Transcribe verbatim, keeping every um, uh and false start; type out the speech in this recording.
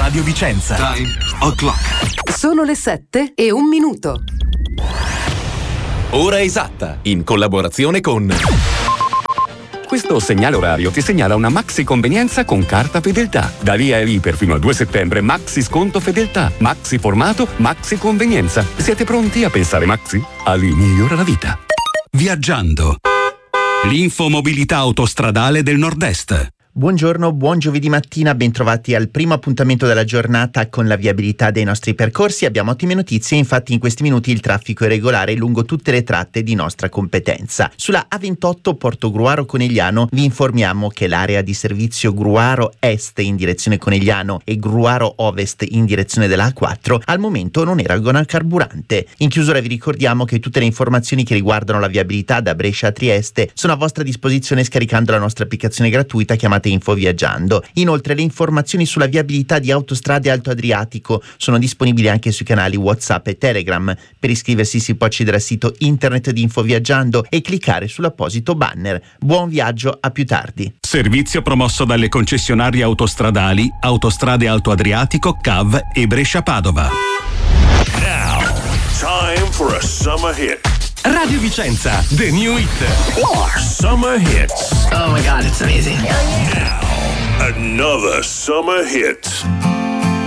Radio Vicenza. Time o'clock. Sono le sette e un minuto. Ora esatta, in collaborazione con... Questo segnale orario ti segnala una maxi convenienza con carta fedeltà. Da lì a lì per fino al due settembre, maxi sconto fedeltà, maxi formato, maxi convenienza. Siete pronti a pensare maxi? A lì migliora la vita. Viaggiando. L'infomobilità autostradale del Nord-Est. Buongiorno, buon giovedì mattina, bentrovati al primo appuntamento della giornata con la viabilità dei nostri percorsi. Abbiamo ottime notizie, infatti in questi minuti il traffico è regolare lungo tutte le tratte di nostra competenza. Sulla A ventotto Porto Gruaro Conegliano vi informiamo che l'area di servizio Gruaro Est in direzione Conegliano e Gruaro Ovest in direzione della A quattro al momento non erogano carburante. In chiusura vi ricordiamo che tutte le informazioni che riguardano la viabilità da Brescia a Trieste sono a vostra disposizione scaricando la nostra applicazione gratuita chiamata Info Viaggiando. Inoltre le informazioni sulla viabilità di Autostrade Alto Adriatico sono disponibili anche sui canali WhatsApp e Telegram. Per iscriversi si può accedere al sito internet di Info Viaggiando e cliccare sull'apposito banner. Buon viaggio, a più tardi. Servizio promosso dalle concessionarie autostradali Autostrade Alto Adriatico, C A V e Brescia Padova. Now, time for a summer hit. Radio Vicenza, the new hit. Summer hits. Oh my God, it's amazing. Now, another summer hit.